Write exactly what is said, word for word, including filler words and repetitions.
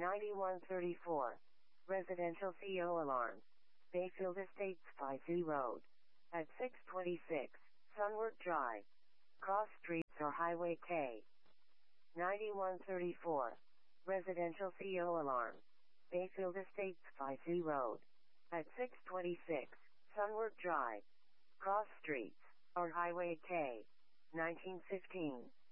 ninety-one thirty-four. Residential C O alarm. Bayfield Estates five Z Road. At six twenty-six, Sunward Drive. Cross Streets or Highway K. ninety-one thirty-four. Residential C O alarm. Bayfield Estates five Z Road. At six twenty-six, Sunward Drive. Cross Streets or Highway K. nineteen fifteen.